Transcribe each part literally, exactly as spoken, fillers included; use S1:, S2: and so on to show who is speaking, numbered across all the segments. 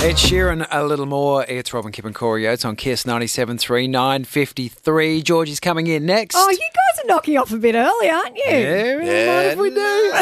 S1: Ed Sheeran, a little more. It's Robin, Kip and Corey Oates on Kiss ninety-seven point three, nine fifty-three. Georgie's coming in next.
S2: Oh, you guys are knocking off a bit early, aren't you?
S1: Yeah,
S3: Yeah.
S1: what if we do?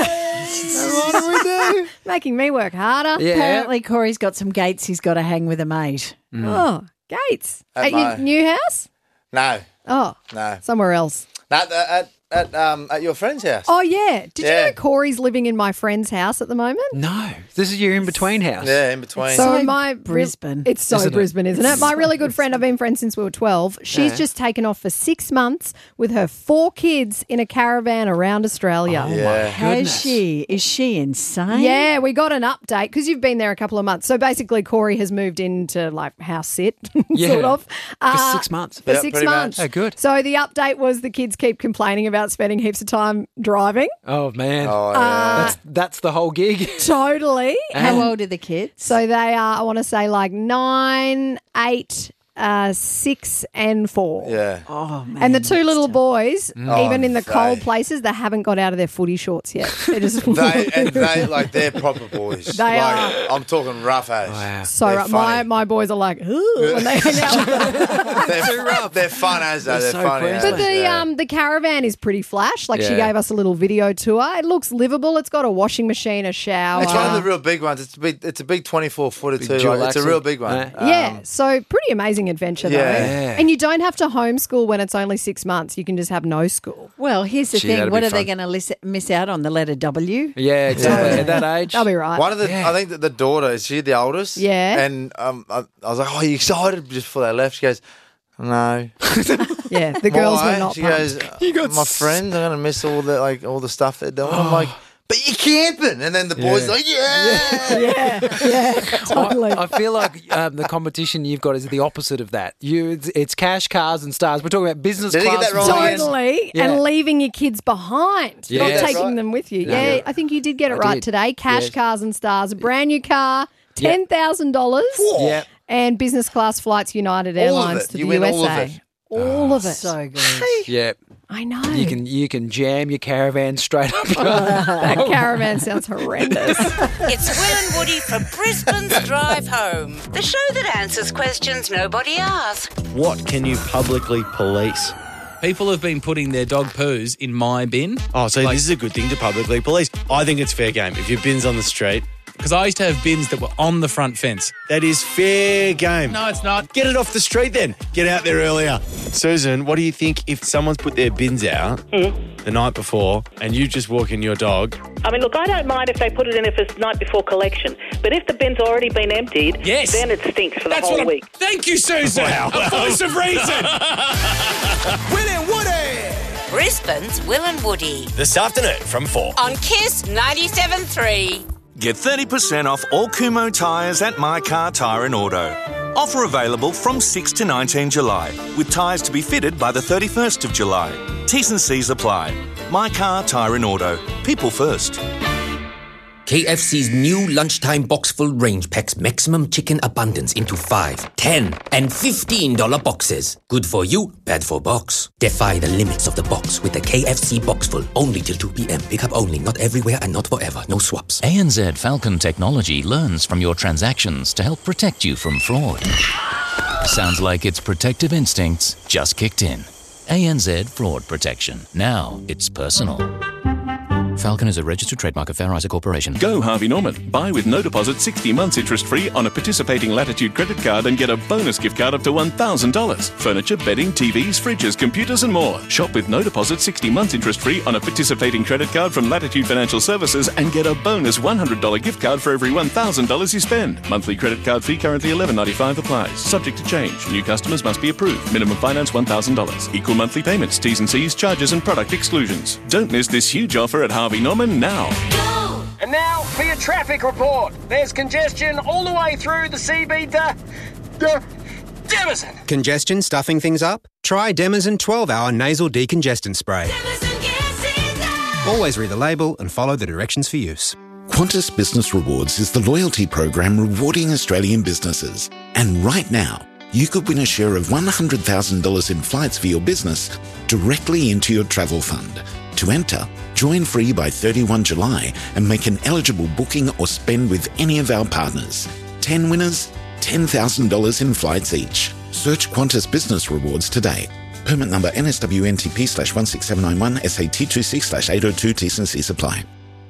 S1: What if we do?
S2: Making me work harder.
S1: Yeah.
S4: Apparently, Corey's got some gates he's got to hang with a mate.
S2: Oh, Gates.
S3: At
S2: At,
S3: my-
S2: your new house?
S3: No,
S2: Oh,
S3: no.
S2: somewhere else.
S3: At, at, at, um, at your friend's house.
S2: Oh, yeah. Did
S3: Yeah.
S2: you know Corey's living in my friend's house at the moment?
S1: No, this is your in-between house.
S3: Yeah, in between.
S2: So
S4: So
S2: my
S4: Brisbane.
S2: It's so
S1: Isn't it?
S2: Brisbane, isn't it? My really good friend, I've been friends since we were twelve. She's
S1: Yeah.
S2: just taken off for six months with her four kids in a caravan around Australia.
S3: yeah.
S4: Has
S1: Goodness.
S4: she? Is she insane?
S2: Yeah, we got an update because you've been there a couple of months. So basically, Corey has moved into like house sit,
S1: Yeah.
S2: sort of.
S1: For
S2: Uh,
S1: six months.
S2: For
S3: Yeah,
S2: six
S3: pretty
S2: months.
S3: much.
S1: Oh, good.
S2: So the update was the kids keep complaining about spending heaps of time driving.
S1: Oh, man.
S3: Oh, yeah.
S1: That's, that's the whole gig.
S2: Totally.
S4: How old are the kids?
S2: So they are, I want to say, like nine, eight, uh, six, and four.
S3: yeah.
S4: Oh, man.
S2: And the two little boys, even
S3: Oh,
S2: in the
S3: they-
S2: cold places, they haven't got out of their footy shorts yet. They're just
S3: They and they like they're proper boys.
S2: They
S3: like,
S2: are.
S3: I'm talking rough as.
S1: Wow.
S2: so
S3: They're
S2: right, my
S3: funny.
S2: my boys are like, ooh, when they hang out.
S3: They're too rough. They're fun as though.
S1: They're
S3: They're,
S1: so
S3: funny.
S1: friendly.
S3: as.
S2: But the
S3: Yeah.
S2: um the caravan is pretty flash. Like she
S1: Yeah.
S2: gave us a little video tour. It looks livable. It's got a washing machine, a shower.
S3: It's one of the real big ones. It's a big. It's a big twenty-four footer too.
S1: dual
S3: Like, it's a
S1: axle.
S3: real big one.
S1: Yeah.
S3: Um,
S2: yeah, so pretty amazing adventure though.
S3: Yeah.
S1: Yeah.
S2: And you don't have to homeschool when it's only six months. You can just have no school.
S4: Well, here's the
S1: Gee,
S4: thing.
S1: that'd
S4: What
S1: be
S4: are they
S1: fun.
S4: going to miss out on? The letter W?
S1: Yeah, exactly. At that age.
S2: That'll be right.
S3: One of the,
S1: Yeah.
S3: I think that the daughter is she the oldest?
S2: Yeah.
S3: And um, I, I was like, "Oh, are you excited?" Just before they left, she goes, "No."
S2: Yeah, the girls
S3: Why?
S2: were not
S3: She
S2: pumped.
S3: goes,
S1: You got
S3: "My
S1: s-
S3: friends, I'm gonna miss all the like all the stuff they're doing." I'm like, "But you're camping," and then the boys
S1: Yeah.
S3: like, "Yeah."
S2: yeah, yeah, totally.
S1: I, I feel like um, the competition you've got is the opposite of that. You, it's, it's cash, cars, and stars. We're talking about business
S3: Did he get
S1: class.
S3: that wrong again?
S2: Totally,
S1: Yeah.
S2: and leaving your kids behind,
S1: Yeah.
S2: not
S1: That's
S2: taking
S3: right.
S2: them with you.
S1: No.
S2: Yeah, I think you did get it
S1: I
S2: right
S1: did.
S2: today. Cash,
S1: Yes.
S2: cars, and stars. A brand new car, ten thousand dollars,
S1: Yeah.
S2: and business class flights, United
S3: All of
S2: Airlines
S3: it.
S2: to
S3: You
S2: the
S3: win
S2: U S A.
S3: all of it.
S2: All of it.
S4: So good.
S1: Yeah.
S2: I know.
S1: You can you can jam your caravan straight up.
S2: that caravan sounds horrendous.
S5: It's Will and Woody for Brisbane's Drive Home, the show that answers questions nobody asks.
S6: What can you publicly police?
S7: People have been putting their dog poos in my bin.
S6: Oh, so
S7: Like-
S6: this is a good thing to publicly police. I think it's fair game. If your bin's on the street,
S7: Because I used to have bins that were on the front fence.
S6: that is fair game.
S7: No, it's not.
S6: Get it off the street then. Get out there earlier. Susan, what do you think if someone's put their bins out the night before and you just walk in your dog?
S8: I mean, look, I don't mind if they put it in if it's night before collection, but if the bin's already been emptied,
S7: Yes.
S8: then it stinks for the
S7: That's
S8: whole
S7: what I'm-
S8: week.
S7: Thank you, Susan.
S6: Wow.
S7: A voice of reason.
S6: Will and Woody!
S5: Brisbane's Will and Woody
S6: This afternoon from four.
S5: on Kiss ninety-seven point three.
S9: Get thirty percent off all Kumo tyres at My Car Tyre and Auto. Offer available from six to nineteen July, with tyres to be fitted by the thirty-first of July. T's and C's apply. My Car Tyre and Auto. People first.
S10: K F C's new lunchtime box full range packs maximum chicken abundance into five, ten, and fifteen dollar boxes. Good for you, bad for box. Defy the limits of the box with the K F C box full. Only till two p.m. Pickup only, not everywhere and not forever. No swaps.
S11: A N Z Falcon technology learns from your transactions to help protect you from fraud. Sounds like its protective instincts just kicked in. A N Z Fraud Protection. Now it's personal. Falcon is a registered trademark of Fair Isaac Corporation.
S12: Go Harvey Norman. Buy with no deposit sixty months interest-free on a participating Latitude credit card and get a bonus gift card up to one thousand dollars. Furniture, bedding, T Vs, fridges, computers and more. Shop with no deposit sixty months interest-free on a participating credit card from Latitude Financial Services and get a bonus one hundred dollars gift card for every one thousand dollars you spend. Monthly credit card fee currently eleven ninety-five applies. Subject to change. New customers must be approved. Minimum finance one thousand dollars. Equal monthly payments, T's and C's, charges and product exclusions. Don't miss this huge offer at Harvey Norman now.
S13: And now for your traffic report. There's congestion all the way through the C B to... to Demison.
S14: Congestion stuffing things up? Try Demison twelve hour nasal decongestant spray. Always read the label and follow the directions for use.
S15: Qantas Business Rewards is the loyalty program rewarding Australian businesses. And right now, you could win a share of one hundred thousand dollars in flights for your business directly into your travel fund. To enter, join free by thirty-first of July and make an eligible booking or spend with any of our partners. ten winners, ten thousand dollars in flights each. Search Qantas Business Rewards today. Permit number N S W N T P slash one six seven nine one S A T two six slash eight oh two T's and C's apply.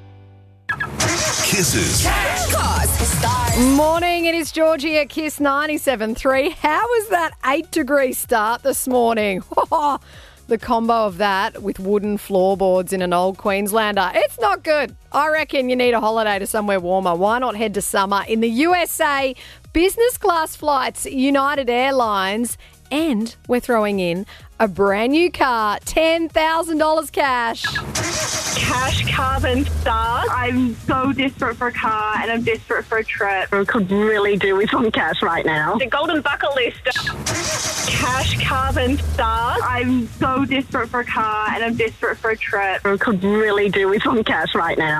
S16: Kisses.
S2: Morning, it is Georgie at Kiss ninety-seven point three. How was that eight degree start this morning? The combo of that with wooden floorboards in an old Queenslander. It's not good. I reckon you need a holiday to somewhere warmer. Why not head to summer in the U S A? Business class flights, United Airlines, and we're throwing in a brand new car, ten thousand dollars cash.
S17: Cash carbon stars. I'm so desperate for a car and I'm desperate for a trip. I could really do with some cash right now. The golden bucket list. Cash carbon stars. I'm so desperate for a car and I'm desperate for a trip. I could really do with some cash right now.